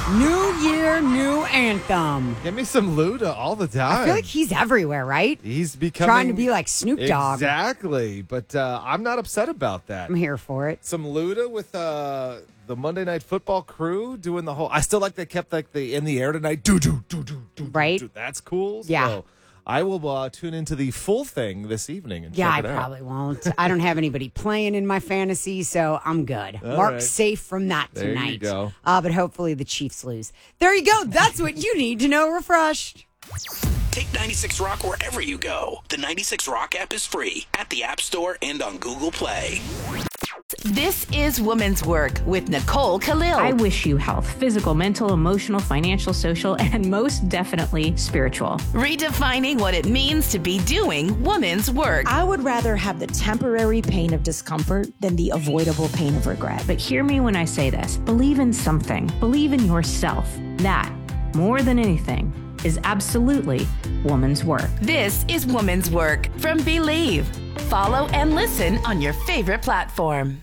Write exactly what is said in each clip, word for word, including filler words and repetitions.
New year, new anthem. Give me some Luda all the time. I feel like he's everywhere, right? He's becoming... Trying to be like Snoop Dogg. Exactly. But uh, I'm not upset about that. I'm here for it. Some Luda with uh, the Monday Night Football crew doing the whole... I still like they kept like the in the air tonight. Do, do, do, do, do, right? Do. That's cool. Yeah. So I will uh, tune into the full thing this evening. And yeah, check I it probably out. won't. I don't have anybody playing in my fantasy, so I'm good. All Mark's right. safe from that There tonight. you go. Uh, but hopefully the Chiefs lose. There you go. That's what you need to know refreshed. Take ninety-six Rock wherever you go. The ninety-six Rock app is free at the App Store and on Google Play. This is Woman's Work with Nicole Khalil. I wish you health, physical, mental, emotional, financial, social, and most definitely spiritual. Redefining what it means to be doing woman's work. I would rather have the temporary pain of discomfort than the avoidable pain of regret. But hear me when I say this. Believe in something. Believe in yourself. That, more than anything, is absolutely woman's work. This is Woman's Work from Believe. Follow and listen on your favorite platform.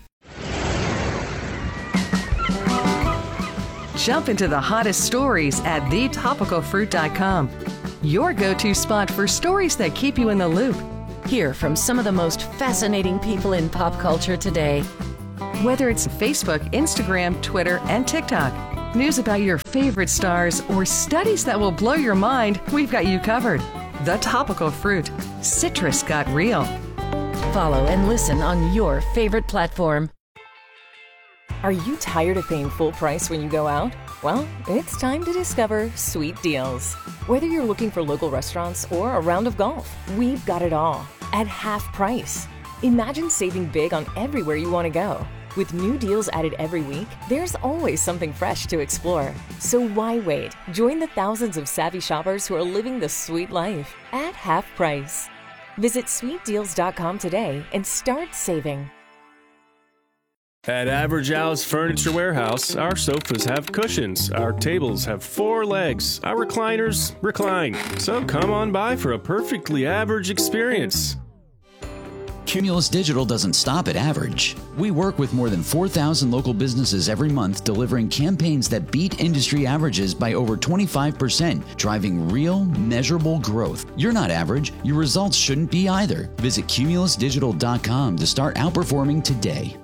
Jump into the hottest stories at the topical fruit dot com. Your go-to spot for stories that keep you in the loop. Hear from some of the most fascinating people in pop culture today. Whether it's Facebook, Instagram, Twitter, and TikTok, news about your favorite stars, or studies that will blow your mind, we've got you covered. The Topical Fruit. Citrus got real. Follow and listen on your favorite platform. Are you tired of paying full price when you go out? Well, it's time to discover Sweet Deals. Whether you're looking for local restaurants or a round of golf, we've got it all at half price. Imagine saving big on everywhere you want to go. With new deals added every week, there's always something fresh to explore. So why wait? Join the thousands of savvy shoppers who are living the sweet life at half price. Visit sweet deals dot com today and start saving. At Average Al's Furniture Warehouse, our sofas have cushions, our tables have four legs, our recliners recline. So come on by for a perfectly average experience. Cumulus Digital doesn't stop at average. We work with more than four thousand local businesses every month, delivering campaigns that beat industry averages by over twenty-five percent, driving real, measurable growth. You're not average. Your results shouldn't be either. Visit cumulus digital dot com to start outperforming today.